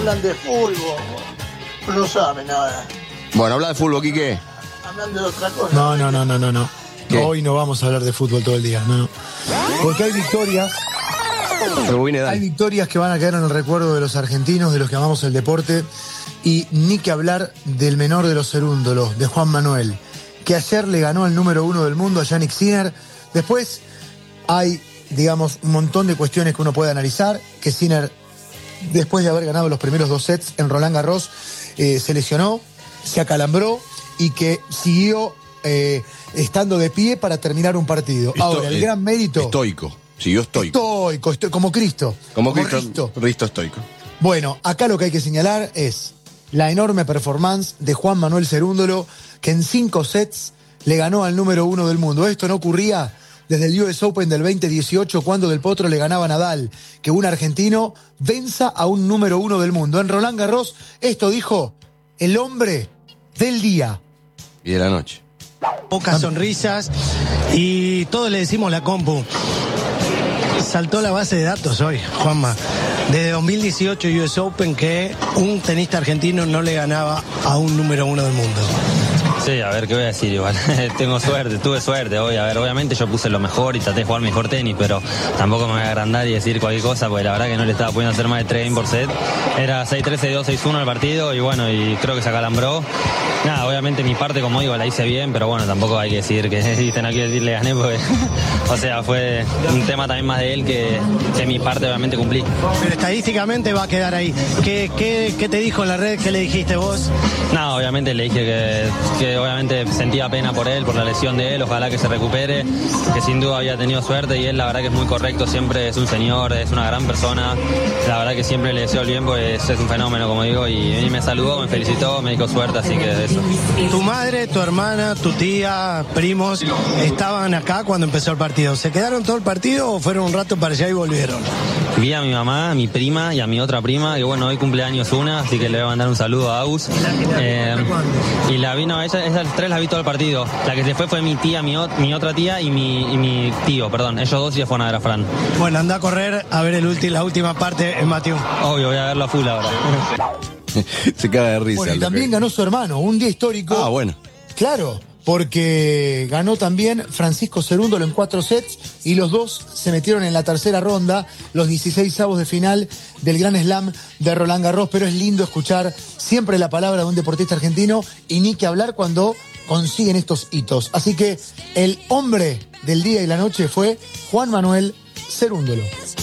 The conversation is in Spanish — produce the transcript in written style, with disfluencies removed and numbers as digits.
hablan de fútbol, no saben nada. Bueno, habla de fútbol, Quique. Hablan de otra cosa. No. ¿Qué? Hoy no vamos a hablar de fútbol todo el día, no. Porque hay victorias que van a quedar en el recuerdo de los argentinos, de los que amamos el deporte, y ni que hablar del menor de los cerúndolos, de Juan Manuel, que ayer le ganó al número 1 del mundo, a Jannik Sinner. Después hay, digamos, un montón de cuestiones que uno puede analizar, que Sinner, después de haber ganado los primeros 2 sets en Roland Garros, se lesionó, se acalambró y que siguió estando de pie para terminar un partido. Ahora, el gran mérito... Estoico. Siguió estoico. Estoico, como Cristo. Como Cristo estoico. Bueno, acá lo que hay que señalar es la enorme performance de Juan Manuel Cerúndolo, que en 5 sets le ganó al número 1 del mundo. Esto no ocurría desde el US Open del 2018, cuando Del Potro le ganaba a Nadal, que un argentino venza a un número 1 del mundo. En Roland Garros, esto dijo el hombre del día. Y de la noche. Pocas sonrisas y todos le decimos la compu. Saltó la base de datos hoy, Juanma. Desde 2018 US Open que un tenista argentino no le ganaba a un número 1 del mundo. Sí, a ver, ¿qué voy a decir? Igual, tuve suerte hoy. A ver, obviamente yo puse lo mejor y traté de jugar mejor tenis, pero tampoco me voy a agrandar y decir cualquier cosa, porque la verdad que no le estaba pudiendo hacer más de 3 games por set. Era 6-3, 6-2, 6-1 el partido y bueno, y creo que se acalambró. Nada, obviamente mi parte, como digo, la hice bien, pero bueno, tampoco hay que decir que, no quiero decir le gané, porque, o sea, fue un tema también más de él que mi parte obviamente cumplí. Pero estadísticamente va a quedar ahí. ¿Qué te dijo en la red? ¿Qué le dijiste vos? No, obviamente le dije que obviamente sentía pena por él, por la lesión de él, ojalá que se recupere, que sin duda había tenido suerte y él la verdad que es muy correcto, siempre es un señor, es una gran persona, la verdad que siempre le deseo el bien, pues es un fenómeno, como digo, y me saludó, me felicitó, me dijo suerte, así que eso. Tu madre, tu hermana, tu tía, primos, estaban acá cuando empezó el partido. ¿Se quedaron todo el partido o fueron un rato para allá y volvieron? Vi a mi mamá, a mi prima y a mi otra prima, que bueno, hoy cumpleaños una, así que le voy a mandar un saludo a Agus. Y la vi, no, esas 3 las vi todo el partido. La que se fue mi tía, mi otra tía y mi tío, perdón. Ellos 2 ya fueron a ver a Fran. Bueno, anda a correr a ver la última parte en Mateo. Obvio, voy a verlo a full ahora. Se caga de risa. Bueno, y también ganó su hermano, un día histórico. Ah, bueno. Claro, porque ganó también Francisco Cerúndolo en 4 sets y los dos se metieron en la tercera ronda, los 16avos de final del Gran Slam de Roland Garros. Pero es lindo escuchar siempre la palabra de un deportista argentino y ni que hablar cuando consiguen estos hitos. Así que el hombre del día y la noche fue Juan Manuel Cerúndolo.